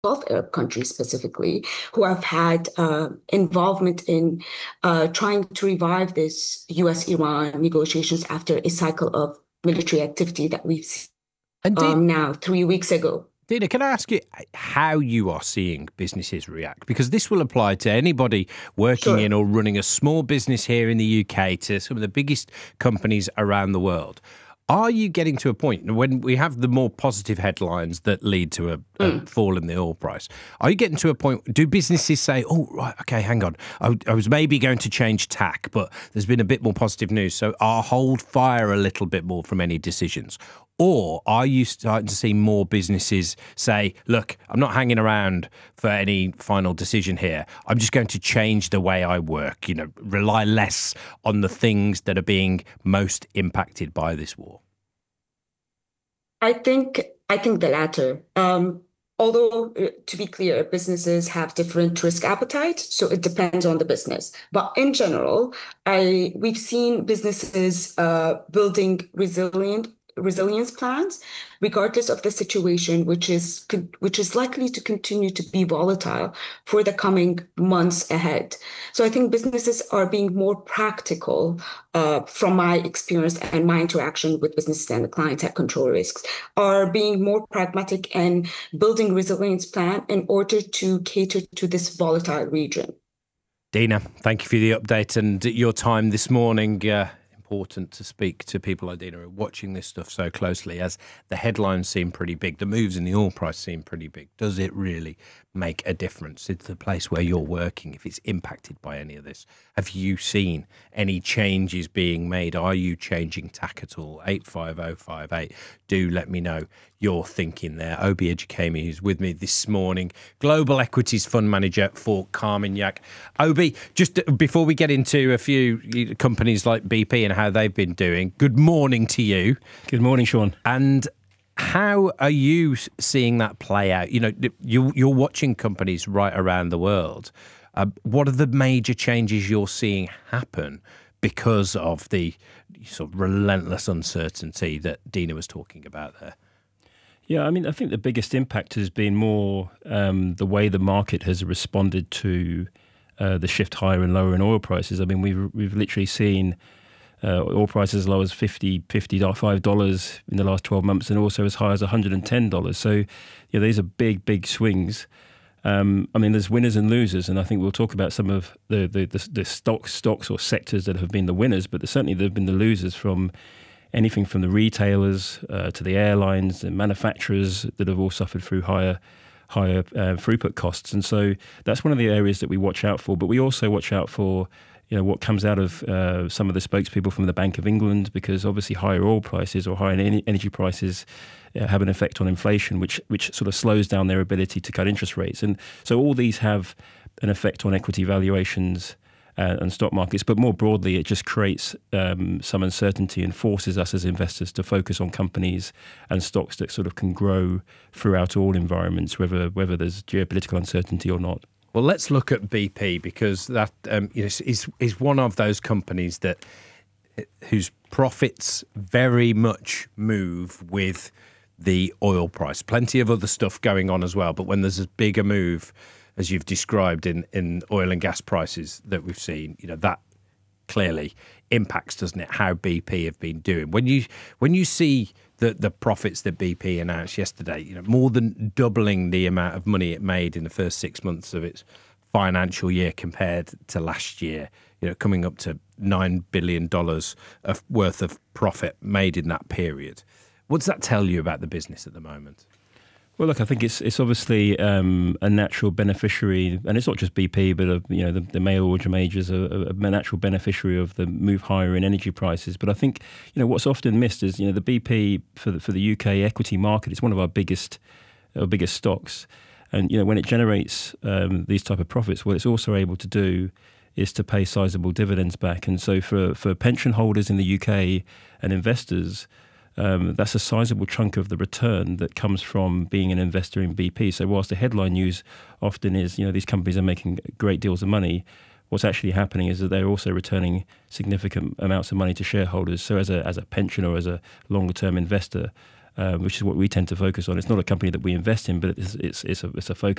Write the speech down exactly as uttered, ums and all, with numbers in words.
Gulf Arab countries specifically, who have had uh, involvement in uh, trying to revive this U S Iran negotiations after a cycle of military activity that we've seen And Dina, um, now three weeks ago. Dina, can I ask you how you are seeing businesses react? Because this will apply to anybody working Sure. in or running a small business here in the U K, to some of the biggest companies around the world. Are you getting to a point when we have the more positive headlines that lead to a, a Mm. fall in the oil price? Are you getting to a point, do businesses say, oh, right, okay, hang on, I, I was maybe going to change tack, but there's been a bit more positive news, so I'll hold fire a little bit more from any decisions? Or are you starting to see more businesses say, look, I'm not hanging around for any final decision here. I'm just going to change the way I work, you know, rely less on the things that are being most impacted by this war? I think I think the latter. Um, although, uh, to be clear, businesses have different risk appetite, so it depends on the business. But in general, I we've seen businesses uh, building resilient resilience plans, regardless of the situation, which is con- which is likely to continue to be volatile for the coming months ahead. So I think businesses are being more practical, uh, from my experience and my interaction with businesses and the clients at Control Risks, are being more pragmatic and building resilience plan in order to cater to this volatile region. Dina, thank you for the update and your time this morning. Uh, important to speak to people like Dina who are watching this stuff so closely, as the headlines seem pretty big. The moves in the oil price seem pretty big. Does it really make a difference? It's the place where you're working, if it's impacted by any of this. Have you seen any changes being made? Are you changing tack at all? eight five oh five eight. Do let me know your thinking there. Obi Ejikemi, who's with me this morning, Global Equities Fund Manager for Carmignac. Obi, just before we get into a few companies like B P and how they've been doing, good morning to you. Good morning, Sean. And how are you seeing that play out? You know, you, you're watching companies right around the world. Uh, what are the major changes you're seeing happen because of the sort of relentless uncertainty that Dina was talking about there? Yeah, I mean, I think the biggest impact has been more um, the way the market has responded to uh, the shift higher and lower in oil prices. I mean, we've we've literally seen uh, oil prices as low as fifty, fifty-five dollars in the last twelve months, and also as high as one hundred ten dollars. So, yeah, these are big, big swings. Um, I mean, there's winners and losers, and I think we'll talk about some of the the, the, the stocks, stocks or sectors that have been the winners, but certainly there have been the losers, from anything from the retailers uh, to the airlines and manufacturers that have all suffered through higher higher uh, throughput costs. And so that's one of the areas that we watch out for. But we also watch out for, you know, what comes out of uh, some of the spokespeople from the Bank of England, because obviously higher oil prices or higher energy prices uh, have an effect on inflation, which which sort of slows down their ability to cut interest rates. And so all these have an effect on equity valuations Uh, and stock markets, but more broadly, it just creates um, some uncertainty and forces us as investors to focus on companies and stocks that sort of can grow throughout all environments, whether whether there's geopolitical uncertainty or not. Well, let's look at B P, because that um, you know, is is one of those companies that whose profits very much move with the oil price. Plenty of other stuff going on as well, but when there's as big a move as you've described in, in oil and gas prices that we've seen, you know, that clearly impacts, doesn't it, how B P have been doing. When you when you see the the profits that B P announced yesterday, you know, more than doubling the amount of money it made in the first six months of its financial year compared to last year, you know, coming up to nine billion dollars of worth of profit made in that period. What does that tell you about the business at the moment? Well, look, I think it's it's obviously um, a natural beneficiary, and it's not just B P, but uh, you know the, the mail order majors are a, a natural beneficiary of the move higher in energy prices. But I think, you know, what's often missed is, you know, the B P for the, for the U K equity market is one of our biggest our biggest stocks, and you know when it generates um, these type of profits, what it's also able to do is to pay sizable dividends back. And so for for pension holders in the U K and investors, Um, that's a sizable chunk of the return that comes from being an investor in B P. So whilst the headline news often is, you know, these companies are making great deals of money, what's actually happening is that they're also returning significant amounts of money to shareholders. So as a as a pension or as a longer term investor, uh, which is what we tend to focus on, it's not a company that we invest in, but it's it's it's a, it's a focus